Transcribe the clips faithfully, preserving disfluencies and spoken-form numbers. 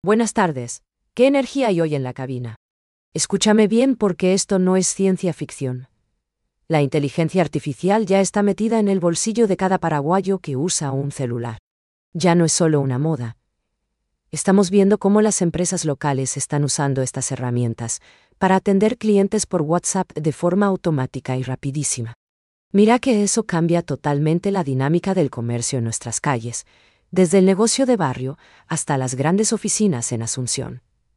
Buenas tardes. ¿Qué energía hay hoy en la cabina? Escúchame bien porque esto no es ciencia ficción. La inteligencia artificial ya está metida en el bolsillo de cada paraguayo que usa un celular. Ya no es solo una moda. Estamos viendo cómo las empresas locales están usando estas herramientas para atender clientes por WhatsApp de forma automática y rapidísima. Mira que eso cambia totalmente la dinámica del comercio en nuestras calles, desde el negocio de barrio hasta las grandes oficinas en Asunción.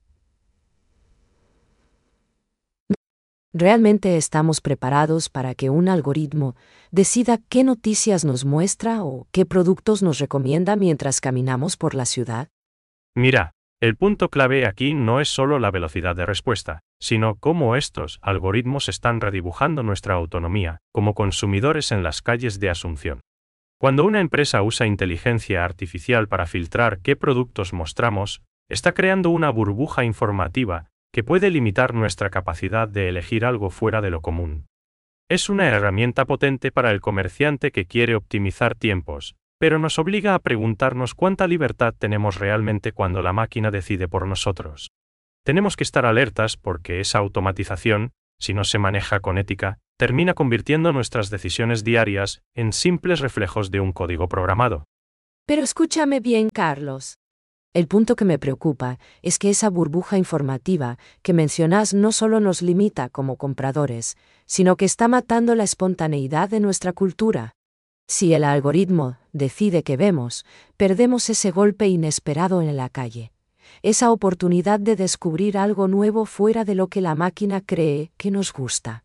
¿Realmente estamos preparados para que un algoritmo decida qué noticias nos muestra o qué productos nos recomienda mientras caminamos por la ciudad? Mira, el punto clave aquí no es solo la velocidad de respuesta, sino cómo estos algoritmos están redibujando nuestra autonomía como consumidores en las calles de Asunción. Cuando una empresa usa inteligencia artificial para filtrar qué productos mostramos, está creando una burbuja informativa que puede limitar nuestra capacidad de elegir algo fuera de lo común. Es una herramienta potente para el comerciante que quiere optimizar tiempos, pero nos obliga a preguntarnos cuánta libertad tenemos realmente cuando la máquina decide por nosotros. Tenemos que estar alertas porque esa automatización, si no se maneja con ética, termina convirtiendo nuestras decisiones diarias en simples reflejos de un código programado. Pero escúchame bien, Carlos. El punto que me preocupa es que esa burbuja informativa que mencionas no solo nos limita como compradores, sino que está matando la espontaneidad de nuestra cultura. Si el algoritmo decide que vemos, perdemos ese golpe inesperado en la calle, esa oportunidad de descubrir algo nuevo fuera de lo que la máquina cree que nos gusta.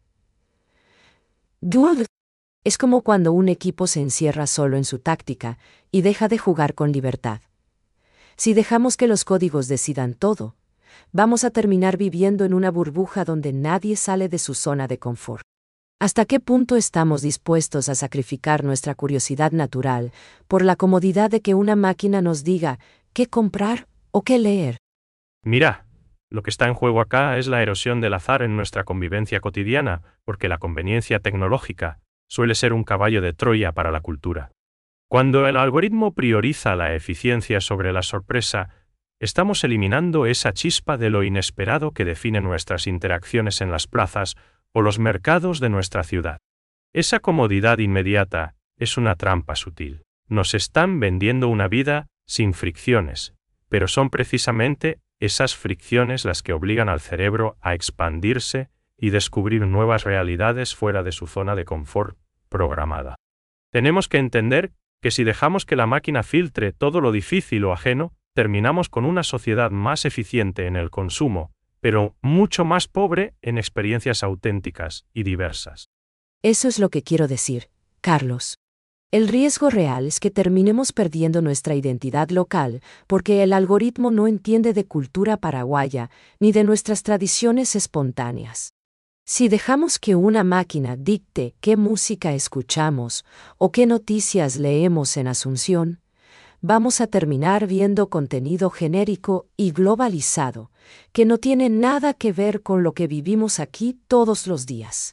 Es como cuando un equipo se encierra solo en su táctica y deja de jugar con libertad. Si dejamos que los códigos decidan todo, vamos a terminar viviendo en una burbuja donde nadie sale de su zona de confort. ¿Hasta qué punto estamos dispuestos a sacrificar nuestra curiosidad natural por la comodidad de que una máquina nos diga qué comprar o qué leer? Mira, lo que está en juego acá es la erosión del azar en nuestra convivencia cotidiana, porque la conveniencia tecnológica suele ser un caballo de Troya para la cultura. Cuando el algoritmo prioriza la eficiencia sobre la sorpresa, estamos eliminando esa chispa de lo inesperado que define nuestras interacciones en las plazas o los mercados de nuestra ciudad. Esa comodidad inmediata es una trampa sutil. Nos están vendiendo una vida sin fricciones, pero son precisamente esas fricciones las que obligan al cerebro a expandirse y descubrir nuevas realidades fuera de su zona de confort programada. Tenemos que entender que si dejamos que la máquina filtre todo lo difícil o ajeno, terminamos con una sociedad más eficiente en el consumo, pero mucho más pobre en experiencias auténticas y diversas. Eso es lo que quiero decir, Carlos. El riesgo real es que terminemos perdiendo nuestra identidad local porque el algoritmo no entiende de cultura paraguaya ni de nuestras tradiciones espontáneas. Si dejamos que una máquina dicte qué música escuchamos o qué noticias leemos en Asunción, vamos a terminar viendo contenido genérico y globalizado, que no tiene nada que ver con lo que vivimos aquí todos los días.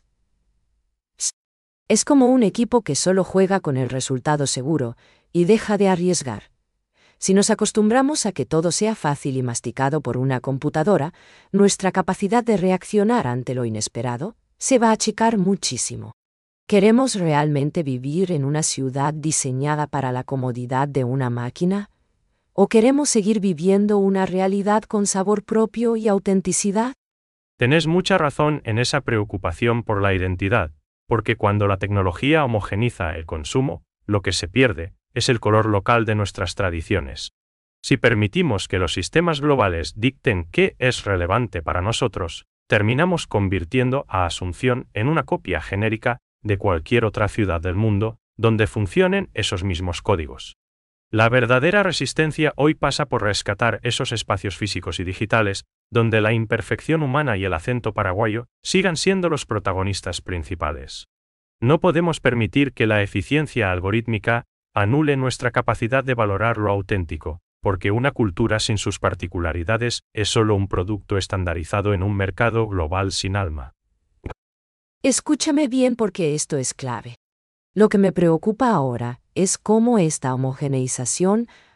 Es como un equipo que solo juega con el resultado seguro y deja de arriesgar. Si nos acostumbramos a que todo sea fácil y masticado por una computadora, nuestra capacidad de reaccionar ante lo inesperado se va a achicar muchísimo. ¿Queremos realmente vivir en una ciudad diseñada para la comodidad de una máquina? ¿O queremos seguir viviendo una realidad con sabor propio y autenticidad? Tenés mucha razón en esa preocupación por la identidad, porque cuando la tecnología homogeniza el consumo, lo que se pierde es el color local de nuestras tradiciones. Si permitimos que los sistemas globales dicten qué es relevante para nosotros, terminamos convirtiendo a Asunción en una copia genérica de cualquier otra ciudad del mundo donde funcionen esos mismos códigos. La verdadera resistencia hoy pasa por rescatar esos espacios físicos y digitales donde la imperfección humana y el acento paraguayo sigan siendo los protagonistas principales. No podemos permitir que la eficiencia algorítmica anule nuestra capacidad de valorar lo auténtico, porque una cultura sin sus particularidades es solo un producto estandarizado en un mercado global sin alma. Escúchame bien porque esto es clave. Lo que me preocupa ahora es cómo esta homogeneización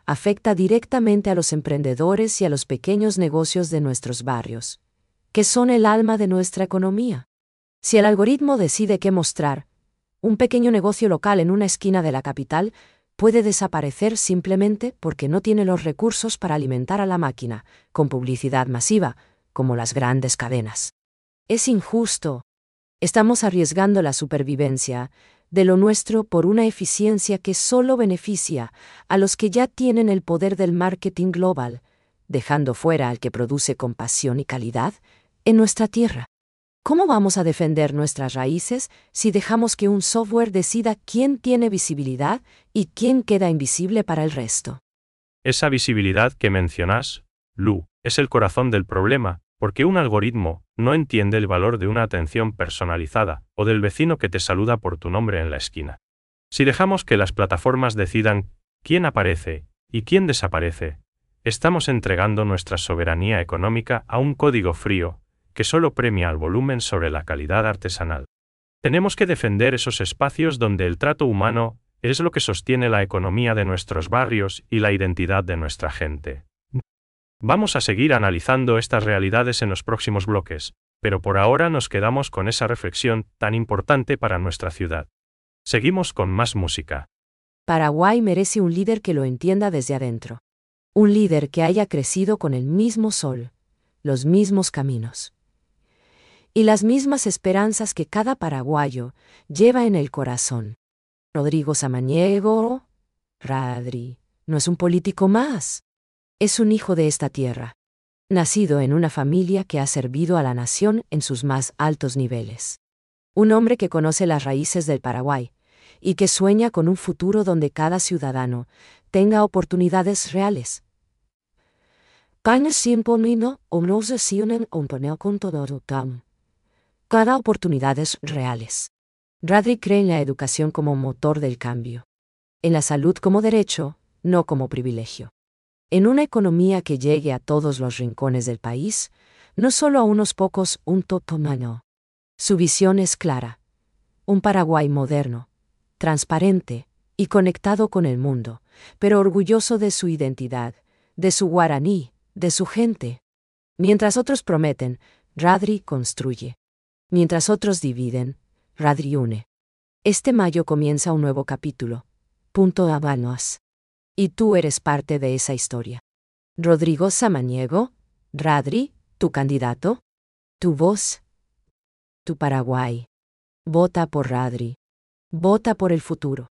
afecta directamente a los emprendedores y a los pequeños negocios de nuestros barrios, que son el alma de nuestra economía. Si el algoritmo decide qué mostrar, un pequeño negocio local en una esquina de la capital puede desaparecer simplemente porque no tiene los recursos para alimentar a la máquina, con publicidad masiva, como las grandes cadenas. Es injusto. Estamos arriesgando la supervivencia de lo nuestro por una eficiencia que solo beneficia a los que ya tienen el poder del marketing global, dejando fuera al que produce con pasión y calidad en nuestra tierra. ¿Cómo vamos a defender nuestras raíces si dejamos que un software decida quién tiene visibilidad y quién queda invisible para el resto? Esa visibilidad que mencionas, Lu, es el corazón del problema, porque un algoritmo no entiende el valor de una atención personalizada o del vecino que te saluda por tu nombre en la esquina. Si dejamos que las plataformas decidan quién aparece y quién desaparece, estamos entregando nuestra soberanía económica a un código frío que solo premia al volumen sobre la calidad artesanal. Tenemos que defender esos espacios donde el trato humano es lo que sostiene la economía de nuestros barrios y la identidad de nuestra gente. Vamos a seguir analizando estas realidades en los próximos bloques, pero por ahora nos quedamos con esa reflexión tan importante para nuestra ciudad. Seguimos con más música. Paraguay merece un líder que lo entienda desde adentro. Un líder que haya crecido con el mismo sol, los mismos caminos y las mismas esperanzas que cada paraguayo lleva en el corazón. Rodrigo Samaniego, Radri, no es un político más. Es un hijo de esta tierra, nacido en una familia que ha servido a la nación en sus más altos niveles. Un hombre que conoce las raíces del Paraguay y que sueña con un futuro donde cada ciudadano tenga oportunidades reales. Cada oportunidades reales. Radri cree en la educación como motor del cambio, en la salud como derecho, no como privilegio. En una economía que llegue a todos los rincones del país, no solo a unos pocos, un totomano. Su visión es clara. Un Paraguay moderno, transparente y conectado con el mundo, pero orgulloso de su identidad, de su guaraní, de su gente. Mientras otros prometen, Radri construye. Mientras otros dividen, Radri une. Este mayo comienza un nuevo capítulo. Punto Habanos. Y tú eres parte de esa historia. Rodrigo Samaniego, Radri, tu candidato, tu voz, tu Paraguay. Vota por Radri. Vota por el futuro.